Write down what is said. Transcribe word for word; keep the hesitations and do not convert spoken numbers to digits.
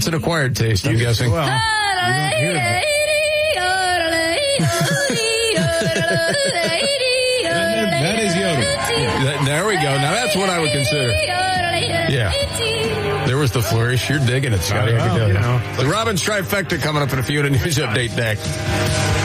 It's an acquired taste, I'm guessing. Well, you don't hear that. That is yodel. That- there we go. Now that's what I would consider. Yeah. There was the flourish. You're digging it, Scotty. I can Well, tell you you. know. The Robbins trifecta coming up in a few, and a news update next.